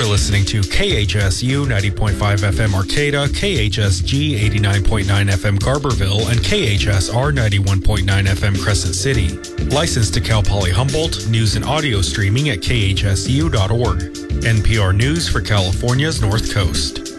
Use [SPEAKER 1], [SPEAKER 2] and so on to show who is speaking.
[SPEAKER 1] You're listening to KHSU 90.5 FM Arcata, KHSG 89.9 FM Garberville, and KHSR 91.9 FM Crescent City. Licensed to Cal Poly Humboldt, news and audio streaming at khsu.org. NPR News for California's North Coast.